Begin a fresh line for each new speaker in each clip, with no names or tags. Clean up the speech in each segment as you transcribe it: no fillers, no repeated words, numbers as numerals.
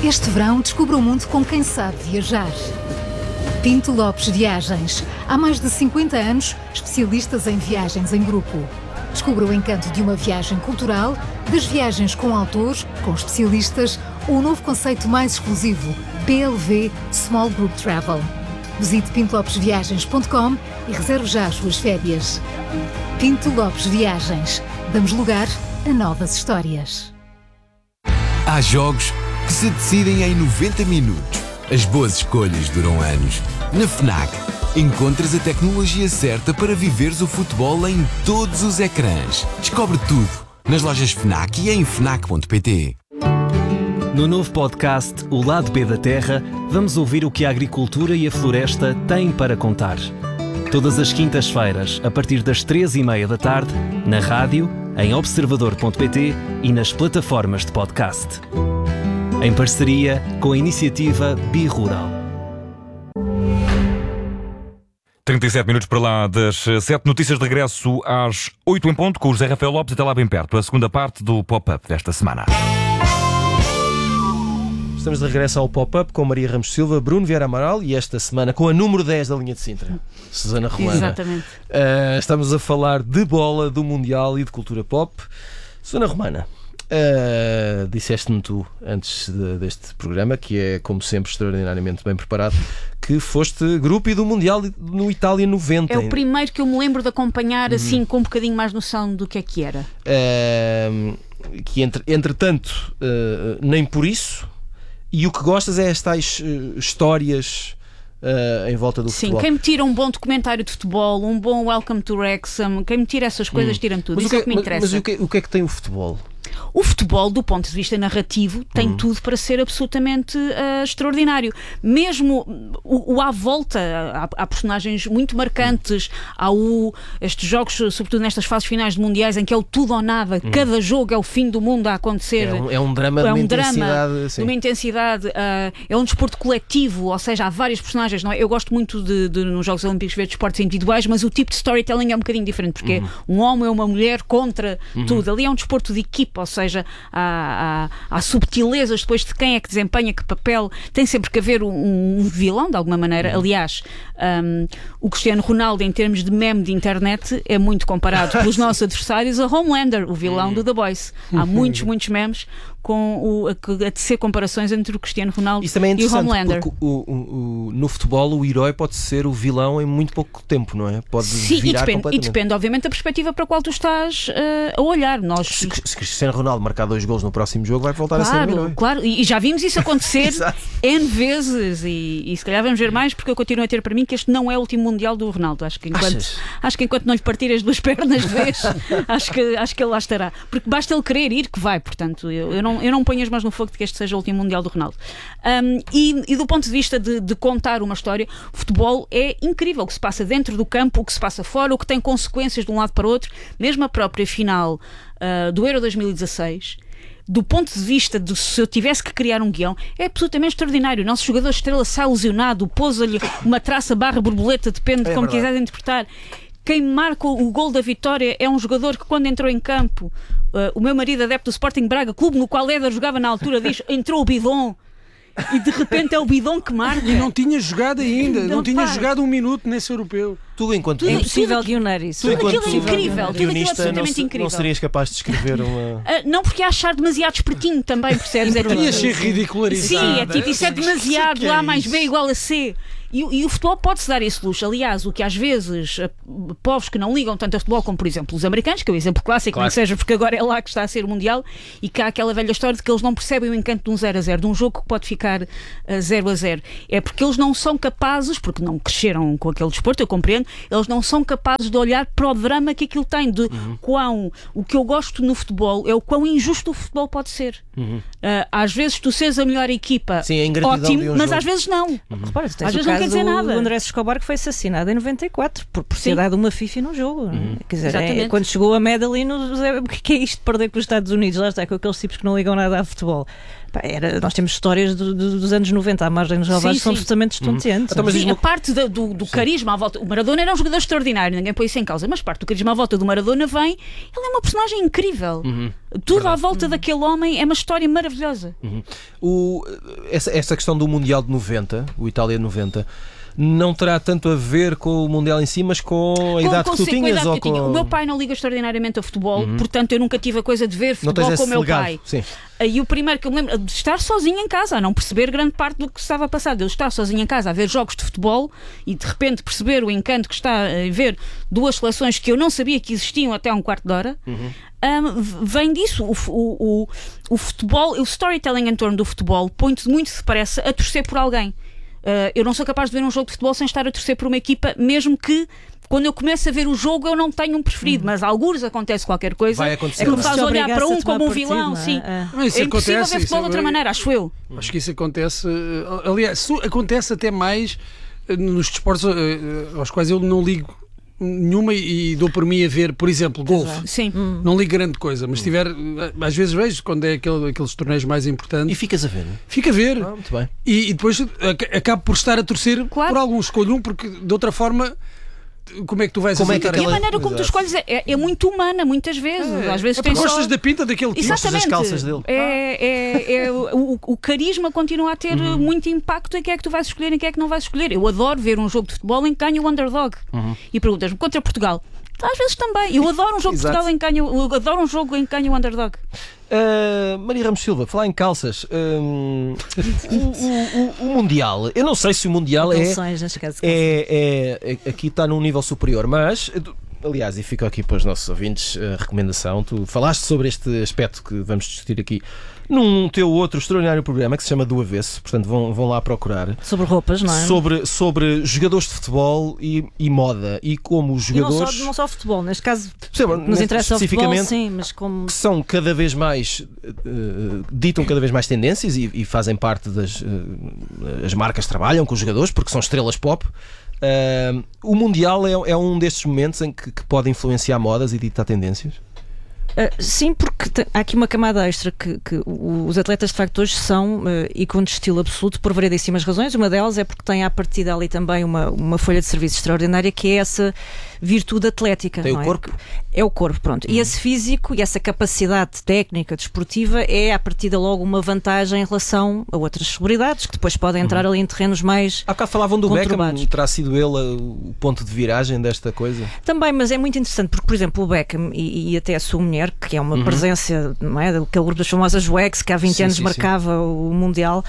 Este verão, descubra o mundo com quem sabe viajar. Pinto Lopes Viagens. Há mais de 50 anos, especialistas em viagens em grupo. Descubra o encanto de uma viagem cultural, das viagens com autores, com especialistas, ou o novo conceito mais exclusivo, BLV Small Group Travel. Visite pintolopesviagens.com e reserve já as suas férias. Pinto Lopes Viagens. Damos lugar a novas histórias.
Há jogos que se decidem em 90 minutos. As boas escolhas duram anos. Na FNAC, encontras a tecnologia certa para viveres o futebol em todos os ecrãs. Descobre tudo nas lojas FNAC e em FNAC.pt.
No novo podcast O Lado B da Terra, vamos ouvir o que a agricultura e a floresta têm para contar. Todas as quintas-feiras, a partir das 3h30 da tarde, na rádio, em observador.pt e nas plataformas de podcast. Em parceria com a iniciativa Birural.
37 minutos para lá das 7, notícias de regresso às 8 em ponto, com o José Rafael Lopes, até lá bem perto, a segunda parte do Pop-Up desta semana.
Estamos de regresso ao Pop-Up com Maria Ramos Silva, Bruno Vieira Amaral e esta semana com a número 10 da linha de Sintra, Susana Romana.
Exatamente.
Estamos a falar de bola, do Mundial e de cultura pop. Susana Romana, disseste-me tu, antes deste programa, que é, como sempre, extraordinariamente bem preparado, que foste grupo do Mundial no Itália 90.
É o primeiro que eu me lembro de acompanhar, assim, com um bocadinho mais noção do que é que era.
Que, entretanto, nem por isso. E o que gostas é estas histórias em volta do futebol.
Sim, quem me tira um bom documentário de futebol, um bom Welcome to Wrexham, quem me tira essas coisas, tira-me tudo.
Mas
isso é o que me interessa.
Mas o que é que tem o futebol?
O futebol, do ponto de vista narrativo, tem tudo para ser absolutamente extraordinário. Mesmo o à volta, há personagens muito marcantes, há estes jogos, sobretudo nestas fases finais de mundiais, em que é o tudo ou nada, cada jogo é o fim do mundo a acontecer.
É um drama de uma
intensidade. É um desporto coletivo, ou seja, há vários personagens. Não é? Eu gosto muito nos Jogos Olímpicos ver desportos individuais, mas o tipo de storytelling é um bocadinho diferente, porque é um homem ou uma mulher contra tudo. Ali é um desporto de equipa, ou seja, há subtilezas depois de quem é que desempenha que papel. Tem sempre que haver um vilão, de alguma maneira. Aliás, o Cristiano Ronaldo, em termos de meme de internet, é muito comparado pelos nossos adversários a Homelander, o vilão do The Boys. Há muitos memes a tecer comparações entre o Cristiano Ronaldo e o Homelander.
Porque no futebol o herói pode ser o vilão em muito pouco tempo, não é? Pode virar completamente.
E depende, obviamente, da perspectiva para a qual tu estás a olhar.
Se Cristiano Ronaldo marcar 2 golos no próximo jogo, vai voltar a ser um herói.
Claro, e já vimos isso acontecer N vezes, e se calhar vamos ver mais, porque eu continuo a ter para mim que este não é o último Mundial do Ronaldo. Acho que enquanto não lhe partir as 2 pernas de vez, acho que ele lá estará. Porque basta ele querer ir que vai, portanto, eu não ponho as mãos no fogo de que este seja o último Mundial do Ronaldo. E do ponto de vista de contar uma história, o futebol é incrível. O que se passa dentro do campo, o que se passa fora, o que tem consequências de um lado para o outro. Mesmo a própria final do Euro 2016, do ponto de vista de se eu tivesse que criar um guião, é absolutamente extraordinário. O nosso jogador estrela sai lesionado, pôs-lhe uma traça /borboleta, depende de como quiseres interpretar. Quem marca o gol da vitória é um jogador que, quando entrou em campo, o meu marido, adepto do Sporting Braga, clube no qual Éder jogava na altura, diz: entrou o Bidon. E de repente é o Bidon que marca.
E não tinha jogado ainda, não tinha jogado um minuto nesse europeu.
Tu, enquanto
é impossível guionar isso.
Tudo aquilo é incrível. Tudo aquilo é
guionista,
absolutamente incrível.
Não serias capaz de escrever uma...
não, porque é achar demasiado espertinho também, percebes?
Ia ser ridicularizado.
Sim, é tipo, isso é demasiado, A mais B igual a C. E o futebol pode-se dar esse luxo. Aliás, o que às vezes povos que não ligam tanto a futebol, como por exemplo os americanos, que é o exemplo clássico, não seja porque agora é lá que está a ser o Mundial, e que há aquela velha história de que eles não percebem o encanto de um 0-0, de um jogo que pode ficar 0-0. É porque eles não são capazes, porque não cresceram com aquele desporto, eu compreendo, eles não são capazes de olhar para o drama que aquilo tem, de o que eu gosto no futebol é o quão injusto o futebol pode ser. Às vezes tu seres a melhor equipa, ótimo, mas às vezes não.
Repara, tu tens
às vezes não quer dizer nada.
O Andrés Escobar, que foi assassinado em 94 por ter dado uma fifi no jogo. Quer dizer, quando chegou a Medellín, o que é isto de perder com os Estados Unidos? Lá está, com aqueles tipos que não ligam nada a futebol. Nós temos histórias dos anos 90 à margem dos Alvares que são absolutamente estonteantes.
Sim, a parte do carisma à volta. O Maradona era um jogador extraordinário, ninguém põe isso em causa, mas parte do carisma à volta do Maradona vem, ele é uma personagem incrível. Tudo à volta daquele homem é uma história maravilhosa.
Essa questão do Mundial de 90, o Itália de 90, não terá tanto a ver com o Mundial em si, mas com a idade que tu tinhas? Ou com...
O meu pai não liga extraordinariamente a futebol, portanto eu nunca tive a coisa de ver futebol com o meu pai.
Sim.
E o primeiro que eu me lembro de estar sozinho em casa, a não perceber grande parte do que estava a passar, de eu estar sozinho em casa a ver jogos de futebol e de repente perceber o encanto que está a ver duas seleções que eu não sabia que existiam até um quarto de hora. Vem disso. O futebol, o storytelling em torno do futebol põe-te muito depressa a torcer por alguém. Eu não sou capaz de ver um jogo de futebol sem estar a torcer por uma equipa, mesmo que quando eu começo a ver o jogo eu não tenho um preferido, mas algures acontece qualquer coisa que me faz olhar para um como um vilão. Sim. É impossível ver futebol de outra maneira, acho eu.
Acho que isso acontece, aliás, acontece até mais nos desportos aos quais eu não ligo nenhuma e dou por mim a ver, por exemplo, golfe.
Sim.
Não ligo grande coisa, mas se tiver, às vezes vejo quando é aqueles torneios mais importantes.
E ficas a ver, não é?
Fica a ver.
Muito bem.
E depois acabo por estar a torcer por algum. Escolho um, porque de outra forma, como é que tu vais aceitar?
E a maneira como tu escolhes é muito humana, muitas vezes. Às vezes
tu gostas da pinta daquele tipo.
Gostas das calças dele.
O carisma continua a ter muito impacto em quem é que tu vais escolher e quem é que não vais escolher. Eu adoro ver um jogo de futebol em que ganha o underdog. E perguntas-me, contra Portugal? Às vezes também. Eu adoro um jogo de Portugal em que ganha, eu adoro um jogo em que ganha o underdog.
Maria Ramos Silva, falar em calças, o Mundial, eu não sei se o Mundial aqui está num nível superior, mas aliás, e fica aqui para os nossos ouvintes a recomendação, tu falaste sobre este aspecto que vamos discutir aqui num teu outro extraordinário programa que se chama Do Avesso, portanto vão lá procurar.
Sobre roupas, não é?
Sobre jogadores de futebol e moda, e como os jogadores...
E não só futebol, neste caso nos interessa o futebol, sim, mas como...
Que são cada vez mais, ditam cada vez mais tendências e fazem parte das... as marcas trabalham com os jogadores porque são estrelas pop. O Mundial é um destes momentos em que pode influenciar modas e ditar tendências?
Sim, porque há aqui uma camada extra que os atletas de facto hoje são ícones de estilo absoluto por variedíssimas razões. Uma delas é porque tem à partida ali também uma folha de serviço extraordinária, que é essa virtude atlética.
Tem
não
o corpo?
É o corpo, pronto. E esse físico e essa capacidade técnica, desportiva, é à partida logo uma vantagem em relação a outras celebridades que depois podem entrar ali em terrenos mais
há bocado falavam do Beckham, terá sido ele o ponto de viragem desta coisa?
Também, mas é muito interessante porque, por exemplo, o Beckham e até a sua mulher, que é uma presença, não é, daquele grupo das famosas WEX que há 20 anos marcava o Mundial,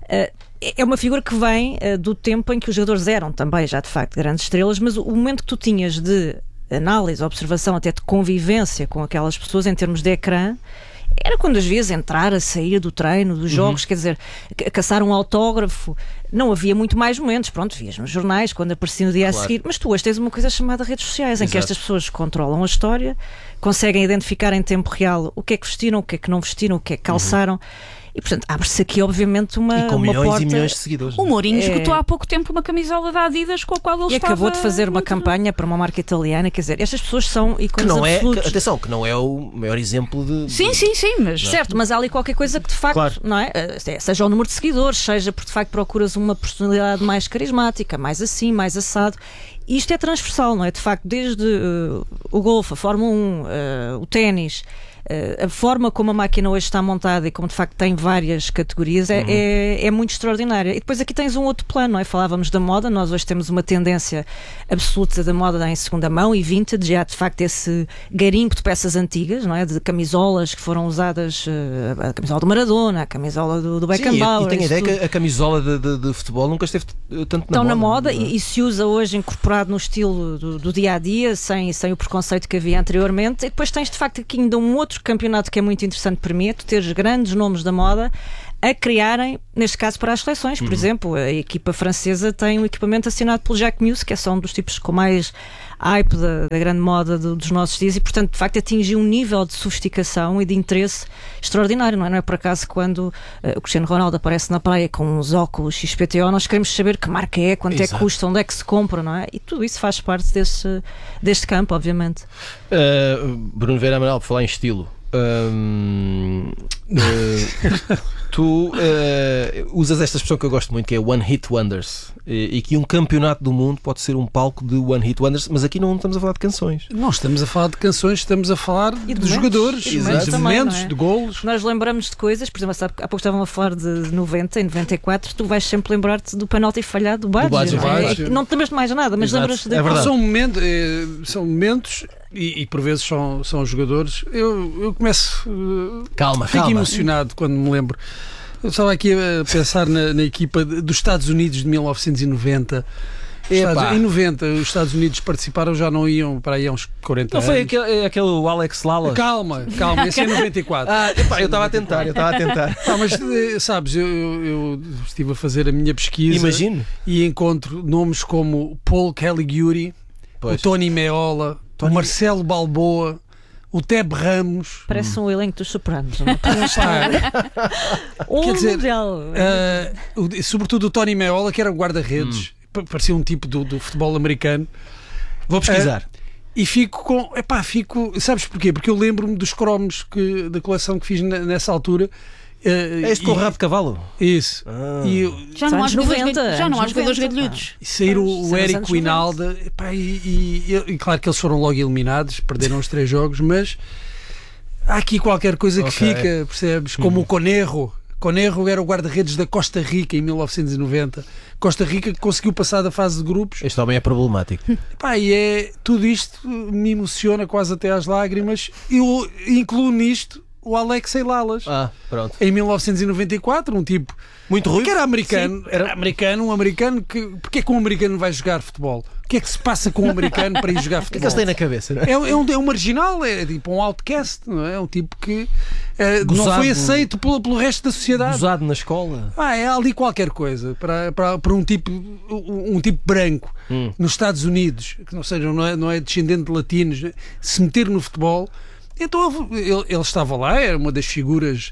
é uma figura que vem do tempo em que os jogadores eram também já de facto grandes estrelas, mas o momento que tu tinhas de análise, observação, até de convivência com aquelas pessoas em termos de ecrã, era quando as vias entrar, a sair do treino, dos jogos, quer dizer, caçar um autógrafo. Não havia muito mais momentos, pronto, vias nos jornais quando aparecia no dia a seguir, mas tu hoje tens uma coisa chamada redes sociais, em que estas pessoas controlam a história, conseguem identificar em tempo real o que é que vestiram, o que é que não vestiram, o que é que calçaram. E, portanto, abre-se aqui, obviamente, uma
milhões
porta...
e milhões de seguidores.
O Mourinho esgotou há pouco tempo uma camisola da Adidas com a qual ele
acabou de fazer uma campanha para uma marca italiana. Quer dizer, estas pessoas são ícones absolutos.
Atenção, que não é o maior exemplo de...
Sim, mas...
Certo, mas há ali qualquer coisa que, de facto, não é? Seja o número de seguidores, seja porque, de facto, procuras uma personalidade mais carismática, mais assim, mais assado. Isto é transversal, não é? De facto, desde o golfe, a Fórmula 1, o ténis... a forma como a máquina hoje está montada e como de facto tem várias categorias é muito extraordinária. E depois aqui tens um outro plano, não é? Falávamos da moda, nós hoje temos uma tendência absoluta da moda em segunda mão e vintage, há de facto esse garimpo de peças antigas, não é? De camisolas que foram usadas, a camisola do Maradona, a camisola do Beckenbauer.
E tenho a ideia que a camisola de futebol nunca esteve tanto
na moda. E se usa hoje incorporado no estilo do dia a dia, sem o preconceito que havia anteriormente. E depois tens de facto aqui ainda um outro campeonato que é muito interessante para mim, é tu teres grandes nomes da moda a criarem, neste caso para as seleções. Por exemplo, a equipa francesa tem um equipamento assinado pelo Jacques Mus, que é só um dos tipos com mais hype da grande moda dos nossos dias, e portanto de facto atingiu um nível de sofisticação e de interesse extraordinário, não é por acaso quando o Cristiano Ronaldo aparece na praia com uns óculos XPTO, nós queremos saber que marca é, quanto é que custa, onde é que se compra, não é? E tudo isso faz parte deste campo, obviamente.
Bruno Vieira Amaral, por falar em estilo, Tu usas esta expressão que eu gosto muito, que é One Hit Wonders, e que um campeonato do mundo pode ser um palco de One Hit Wonders, mas aqui não estamos a falar de canções.
Não estamos a falar de canções, estamos a falar de jogadores, de momentos, de golos.
Nós lembramos de coisas, por exemplo, há pouco estavam a falar de 90 e 94, tu vais sempre lembrar-te do penalti falhado do Baggio. Não te lembras de mais nada, mas lembras-te daquilo.
São momentos e por vezes são os jogadores. Eu começo. Fico emocionado quando me lembro. Eu estava aqui a pensar na equipa dos Estados Unidos de 1990. Em 90 os Estados Unidos participaram, já não iam para aí há uns 40 anos.
Não foi aquele Alex Lalas?
Calma, esse é 94.
Eu estava a tentar.
Mas sabes, eu estive a fazer a minha pesquisa.
Imagino.
E encontro nomes como Paul Caligiuri, o Tony Meola, o Marcelo Balboa, o Teb Ramos.
Parece um elenco dos Sopranos.
Quer dizer, sobretudo o Tony Meola, que era um guarda-redes, parecia um tipo do futebol americano.
Vou pesquisar.
E fico sabes porquê? Porque eu lembro-me dos cromos da coleção que fiz nessa altura.
É este com o rabo de cavalo?
Isso.
Já não há jogadores gadilhudos.
E saíram o Érico e Inalda. E claro que eles foram logo eliminados, perderam os 3 jogos, mas há aqui qualquer coisa que fica, percebes? Como o Conerro. Conerro era o guarda-redes da Costa Rica em 1990. Costa Rica que conseguiu passar da fase de grupos.
Este homem é problemático.
Tudo isto me emociona quase até às lágrimas. Eu incluo nisto o Alexei Lalas.
Pronto.
Em 1994, um tipo
muito ruim,
que era americano. Sim. Um americano que... Porque é que um americano vai jogar futebol? O que é que se passa com um americano para ir jogar futebol?
O que é que eles têm na cabeça? Não é?
É um marginal, é tipo um outcast, não é? É um tipo que não foi aceito pelo resto da sociedade.
Gozado na escola.
É ali qualquer coisa para um tipo branco nos Estados Unidos, que não é descendente de latinos, se meter no futebol. Então ele estava lá, era uma das figuras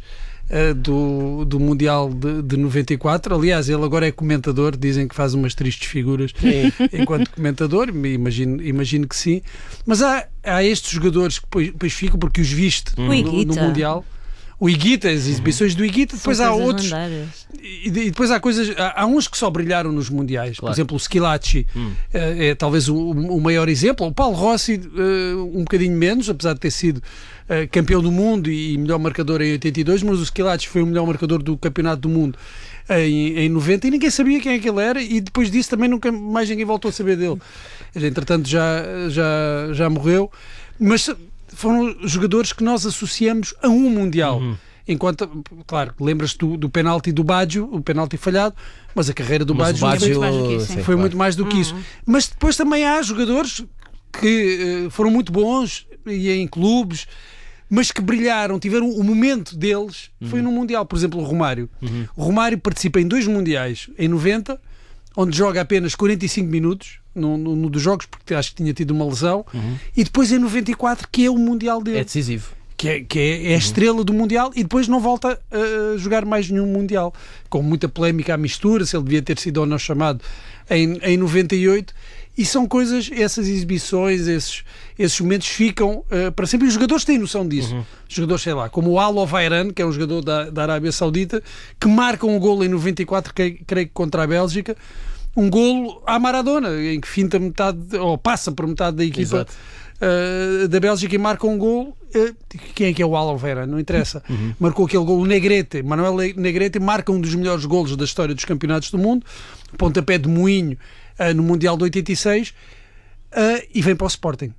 do Mundial de 94. Aliás, ele agora é comentador, dizem que faz umas tristes figuras enquanto comentador, imagino que sim. Mas há estes jogadores que depois ficam porque os viste no Mundial. O Higuita, as exibições do Higuita, depois há outros. E depois há coisas. Há uns que só brilharam nos mundiais. Claro. Por exemplo, o Schilacci é talvez o maior exemplo. O Paulo Rossi, um bocadinho menos, apesar de ter sido campeão do mundo e melhor marcador em 82, mas o Schilacci foi o melhor marcador do Campeonato do Mundo em 90 e ninguém sabia quem é que ele era, e depois disso também nunca mais ninguém voltou a saber dele. Entretanto, já morreu. Mas foram jogadores que nós associamos a um Mundial. Enquanto, claro, lembras-te do penalti do Baggio, o penalti falhado, mas a carreira do Baggio foi muito mais do que isso. Mas depois também há jogadores que foram muito bons e em clubes, mas que brilharam, tiveram o momento deles, foi no Mundial. Por exemplo, o Romário. O Romário participa em 2 Mundiais, em 90, onde joga apenas 45 minutos no dos jogos, porque acho que tinha tido uma lesão, e depois em 94, que é o Mundial dele.
É decisivo.
Que é a estrela do Mundial, e depois não volta a jogar mais nenhum Mundial, com muita polémica à mistura, se ele devia ter sido ou não chamado em 98. E são coisas, essas exibições, esses momentos ficam para sempre. E os jogadores têm noção disso. Os jogadores, sei lá, como o Al Ovairan, que é um jogador da Arábia Saudita, que marca um golo em 94, creio que contra a Bélgica, um golo à Maradona, em que finta metade, ou passa por metade da equipa da Bélgica e marca um golo. Quem é que é o Al Ovairan? Não interessa. Marcou aquele golo. O Negrete, Manuel Negrete, marca um dos melhores golos da história dos campeonatos do mundo, pontapé de moinho no Mundial de 86, e vem para o Sporting.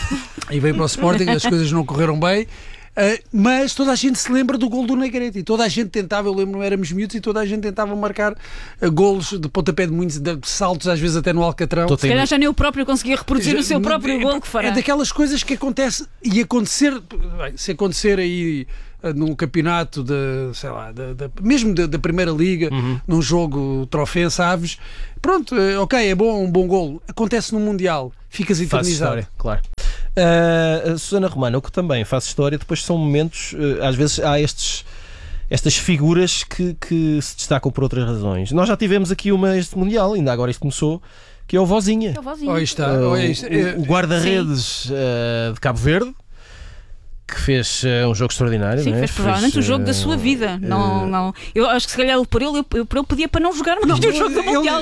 As coisas não correram bem, mas toda a gente se lembra do golo do Negrete, e toda a gente tentava, eu lembro-me, éramos miúdos, e toda a gente tentava marcar golos de pontapé de moinhos, de saltos, às vezes até no Alcatrão.
Se calhar já nem o próprio conseguia reproduzir o seu próprio golo que fará.
É daquelas coisas que acontece, e se acontecer aí num campeonato mesmo da Primeira Liga, num jogo Trofense Aves, pronto, é bom, um bom golo. Acontece no Mundial, ficas eternizado.
Claro. Susana Romana, o que também faz história depois são momentos, às vezes há estas figuras que se destacam por outras razões. Nós já tivemos aqui este Mundial, ainda agora isto começou, que é o Vozinha.
Aí está.
O guarda-redes de Cabo Verde, que fez um jogo extraordinário.
Sim,
não é?
fez provavelmente o jogo da sua vida. Não. Eu acho que se calhar por ele podia para não jogar mais o jogo do Mundial.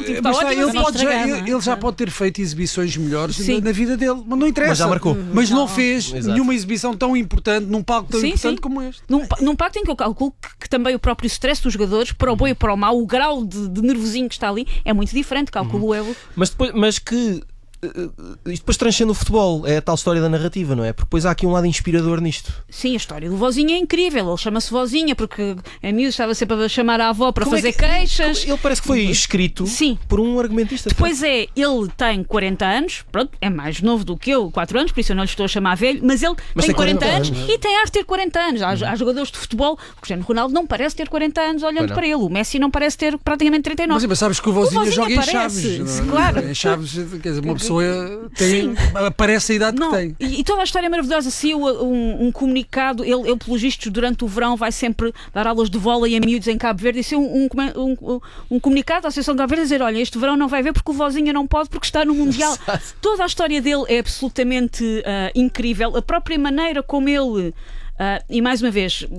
Ele já pode ter feito exibições melhores na vida dele, mas não interessa.
Mas já marcou.
Mas não fez nenhuma exibição tão importante, num palco tão importante como este.
Num palco em que eu calculo que também o próprio stress dos jogadores, para o bom e para o mau, o grau de nervosinho que está ali é muito diferente, calculo eu.
Mas que isto depois transcende o futebol, é a tal história da narrativa, não é? Porque depois há aqui um lado inspirador nisto.
Sim, a história do Vozinha é incrível. Ele chama-se Vozinha porque a miúda estava sempre a chamar a avó para fazer queixas.
Ele parece que foi escrito por um argumentista.
Depois ele tem 40 anos, pronto, é mais novo do que eu, 4 anos, por isso eu não lhe estou a chamar velho, mas ele tem 40 anos e tem ar de ter 40 anos. Há jogadores de futebol, o Cristiano Ronaldo não parece ter 40 anos olhando para ele, o Messi não parece ter praticamente 39.
Mas sabes que o Vozinha joga em Chaves,
claro.
Em Chaves, quer dizer, uma pessoa aparece a idade que tem.
E toda a história é maravilhosa. Se um comunicado, ele pelos vistos, durante o verão vai sempre dar aulas de vôlei a miúdos em Cabo Verde, e se um comunicado à Associação de Cabo Verde dizer, olha, este verão não vai ver porque o Vozinha não pode porque está no Mundial. Toda a história dele é absolutamente incrível. A própria maneira como ele e mais uma vez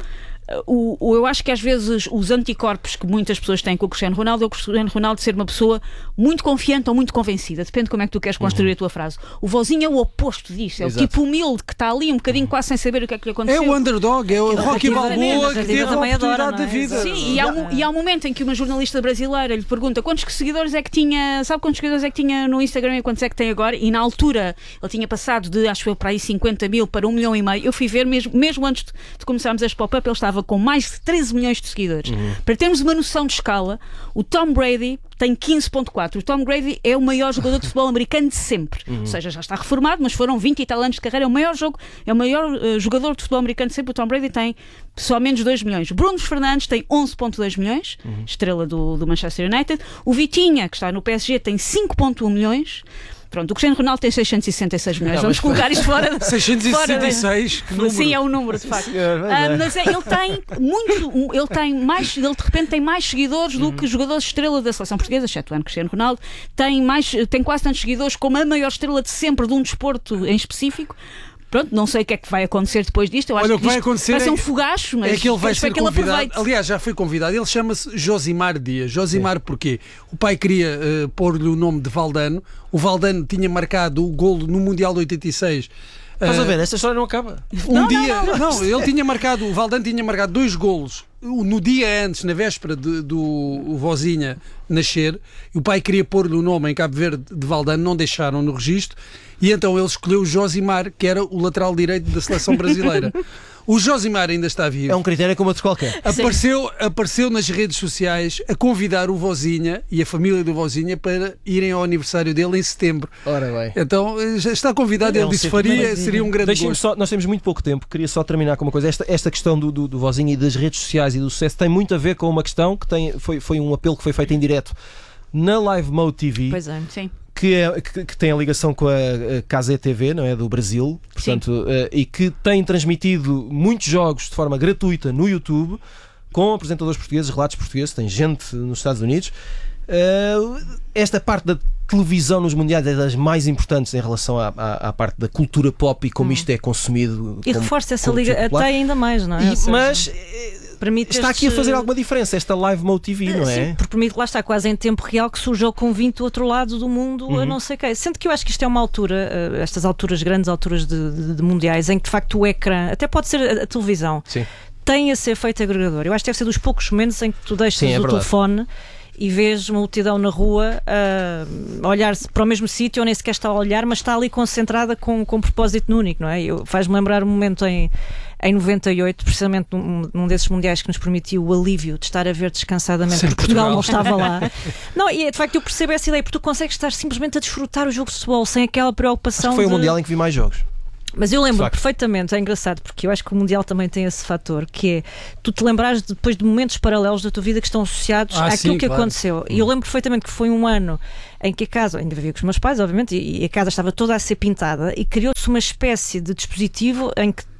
eu acho que às vezes os anticorpos que muitas pessoas têm com o Cristiano Ronaldo é o Cristiano Ronaldo ser uma pessoa muito confiante ou muito convencida, depende de como é que tu queres construir a tua frase. O Vozinho é o oposto disso, é o tipo humilde que está ali um bocadinho quase sem saber o que é que lhe aconteceu.
É o underdog, é o Rocky Balboa que teve a oportunidade da vida.
Sim, e há um momento em que uma jornalista brasileira lhe pergunta quantos seguidores é que tinha, sabe quantos seguidores é que tinha no Instagram e quantos é que tem agora, e na altura ele tinha passado de, acho eu, para aí 50 mil para 1,5 milhão. Eu fui ver mesmo antes de começarmos este pop-up, ele estava com mais de 13 milhões de seguidores. Para termos uma noção de escala, o Tom Brady tem 15.4. O Tom Brady é o maior jogador de futebol americano de sempre. Ou seja, já está reformado, mas foram 20 e tal anos de carreira. É o maior jogador de futebol americano de sempre. O Tom Brady tem só menos 2 milhões. Bruno Fernandes tem 11.2 milhões, estrela do Manchester United. O Vitinha, que está no PSG, tem 5.1 milhões. Pronto, o Cristiano Ronaldo tem 666 milhões. Vamos colocar isto fora.
666?
Sim, é um número, de facto. Mas ele de repente tem mais seguidores do que jogadores estrela da seleção portuguesa, exceto o Cristiano Ronaldo. Tem quase tantos seguidores como a maior estrela de sempre de um desporto em específico. Pronto, não sei o que é que vai acontecer depois disto. Eu acho que vai ser um fogacho, mas
é que ele vai ser convidado. Aliás, já foi convidado. Ele chama-se Josimar Dias. Josimar porquê? O pai queria pôr-lhe o nome de Valdano. O Valdano tinha marcado o golo no Mundial de 86.
Estás a ver? Esta história não acaba.
Ele tinha marcado, o Valdano tinha marcado 2 golos no dia antes, na véspera do Vozinha nascer. E o pai queria pôr-lhe o nome em Cabo Verde de Valdano, não deixaram no registro. E então ele escolheu o Josimar, que era o lateral direito da seleção brasileira. O Josimar ainda está vivo.
É um critério como outro qualquer.
Apareceu nas redes sociais a convidar o Vozinha e a família do Vozinha para irem ao aniversário dele em setembro.
Ora bem.
Então já está convidado. Ele disse seria um grande gosto.
Nós temos muito pouco tempo. Queria só terminar com uma coisa. Esta questão do Vozinha e das redes sociais e do sucesso tem muito a ver com uma questão que foi um apelo que foi feito em direto na Live Mode TV.
Pois é, sim.
Que tem a ligação com a Cazé TV, não é? Do Brasil, portanto, e que tem transmitido muitos jogos de forma gratuita no YouTube, com apresentadores portugueses, relatos portugueses, tem gente nos Estados Unidos. Esta parte da televisão nos mundiais é das mais importantes em relação à parte da cultura pop e como isto é consumido.
E reforça essa liga até ainda mais, não é?
Mas está aqui a fazer alguma diferença esta Live Mode TV, não é?
Sim, porque permite, lá está, quase em tempo real, que surja o convite do outro lado do mundo, a não sei o quê. Sendo que eu acho que isto é uma altura, estas alturas, grandes alturas de mundiais, em que de facto o ecrã, até pode ser a televisão, tem a ser feito agregador. Eu acho que deve ser dos poucos momentos em que tu deixas o telefone e vês uma multidão na rua a olhar-se para o mesmo sítio, ou nem sequer está a olhar, mas está ali concentrada com um propósito único, não é? Faz-me lembrar um momento em 98, precisamente num desses mundiais que nos permitiu o alívio de estar a ver descansadamente, porque Portugal não estava lá. Não, e de facto eu percebo essa ideia, porque tu consegues estar simplesmente a desfrutar o jogo de futebol sem aquela preocupação.
Acho que foi o mundial em que vi mais jogos.
Mas eu lembro perfeitamente, é engraçado, porque eu acho que o Mundial também tem esse fator, que é tu te lembrares depois de momentos paralelos da tua vida que estão associados àquilo que aconteceu. E eu lembro perfeitamente que foi um ano em que a casa, ainda vivia com os meus pais, obviamente, e a casa estava toda a ser pintada e criou-se uma espécie de dispositivo em que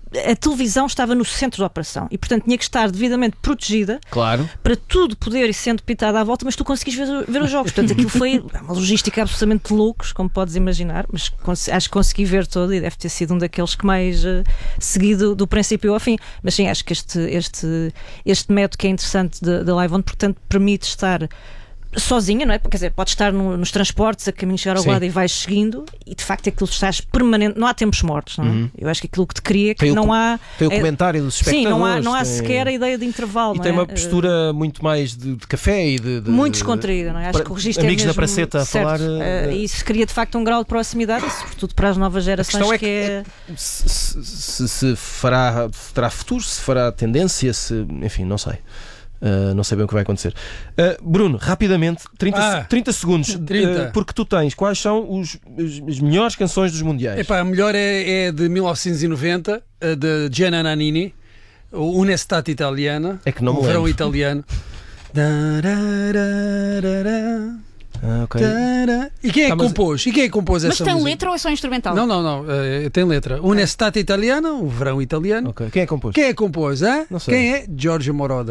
a televisão estava no centro da operação e, portanto, tinha que estar devidamente protegida para tudo poder ir sendo pitado à volta, mas tu conseguis ver os jogos. Portanto, aquilo foi uma logística absolutamente loucos, como podes imaginar, mas acho que consegui ver todo e deve ter sido um daqueles que mais segui do princípio ao fim. Mas sim, acho que este método que é interessante da Live On, portanto, permite estar sozinha, não é? Quer dizer, pode estar nos transportes a caminho de chegar ao lado e vais seguindo e de facto aquilo estás permanente, não há tempos mortos, não é? Eu acho que aquilo que te cria é que não há...
Tem o comentário dos espectadores.
Sim, não há sequer a ideia de intervalo.
E tem uma postura muito mais de café e de
muito descontraída, não é? Acho que o registro
amigos
é mesmo,
da praceta a falar...
E isso cria de facto um grau de proximidade, sobretudo para as novas gerações.
A questão se terá futuro, se fará tendência, enfim, não sei. Não sei bem o que vai acontecer. Bruno, rapidamente, 30 segundos.
30.
Porque tu tens, quais são as melhores canções dos mundiais?
A melhor é de 1990, de Gianna Nannini, o Un'estate italiana,
é que não
o verão italiano.
Okay.
E quem é que compôs? E quem é que compôs essa música?
Mas tem letra ou é só instrumental?
Não, tem letra. Un'estate italiana, o verão italiano.
Okay. Quem é que compôs?
Quem é que compôs?
Não sei.
Quem é? Giorgio Moroder.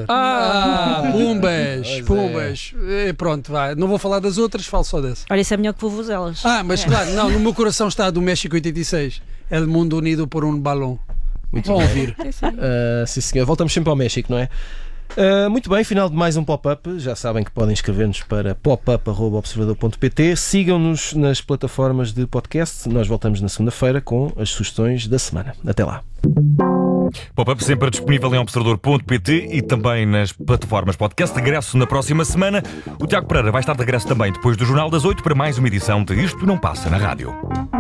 Pumbas. Pronto, vai. Não vou falar das outras, falo só dessa.
Olha, isso é melhor que vuvuzelas.
Mas claro, no meu coração está a do México 86. El mundo unido por um balão.
Muito
bom
bem.
Ouvir.
Sim, senhor. Voltamos sempre ao México, não é? Muito bem, final de mais um pop-up. Já sabem que podem escrever-nos para popup@observador.pt. Sigam-nos nas plataformas de podcast. Nós voltamos na segunda-feira com as sugestões da semana. Até lá.
Pop-up sempre disponível em observador.pt e também nas plataformas podcast. Regresso na próxima semana. O Tiago Pereira vai estar de regresso também depois do Jornal das 8 para mais uma edição de Isto Não Passa na Rádio.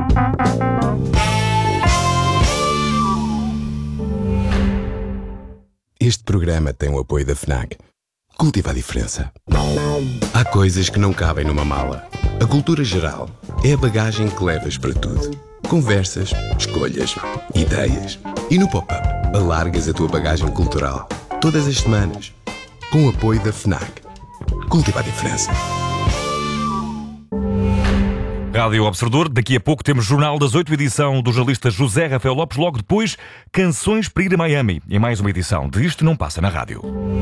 Este programa tem o apoio da FNAC. Cultiva a diferença. Há coisas que não cabem numa mala. A cultura geral é a bagagem que levas para tudo. Conversas, escolhas, ideias. E no Pop-Up, alargas a tua bagagem cultural. Todas as semanas. Com o apoio da FNAC. Cultiva a diferença.
Rádio Observador, daqui a pouco temos Jornal das 8, edição do jornalista José Rafael Lopes, logo depois Canções para ir a Miami, em mais uma edição de Isto Não Passa na Rádio.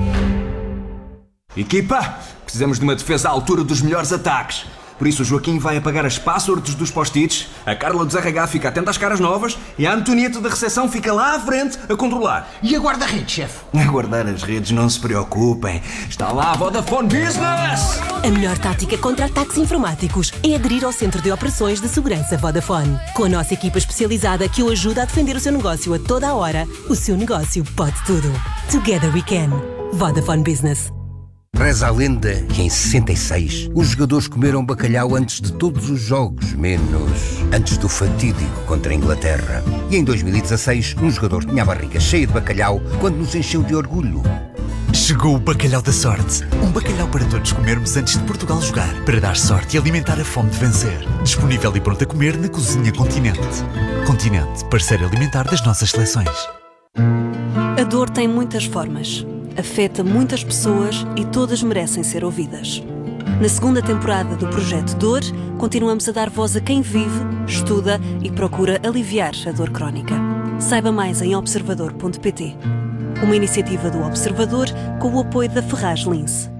Equipa, precisamos de uma defesa à altura dos melhores ataques. Por isso o Joaquim vai apagar as passwords dos post-its, a Carla dos RH fica atenta às caras novas e a Antonieta da recepção fica lá à frente a controlar.
E a guarda-redes, chefe?
A guardar as redes, não se preocupem. Está lá a Vodafone Business!
A melhor tática contra ataques informáticos é aderir ao Centro de Operações de Segurança Vodafone. Com a nossa equipa especializada que o ajuda a defender o seu negócio a toda a hora, o seu negócio pode tudo. Together we can. Vodafone Business.
Reza a lenda que em 66 os jogadores comeram bacalhau antes de todos os jogos, menos antes do fatídico contra a Inglaterra. E em 2016 um jogador tinha a barriga cheia de bacalhau quando nos encheu de orgulho.
Chegou o Bacalhau da Sorte. Um bacalhau para todos comermos antes de Portugal jogar, para dar sorte e alimentar a fome de vencer. Disponível e pronto a comer na Cozinha Continente. Continente, parceiro alimentar das nossas seleções.
A dor tem muitas formas. Afeta muitas pessoas e todas merecem ser ouvidas. Na segunda temporada do Projeto Dor, continuamos a dar voz a quem vive, estuda e procura aliviar a dor crónica. Saiba mais em observador.pt. Uma iniciativa do Observador com o apoio da Ferraz Lince.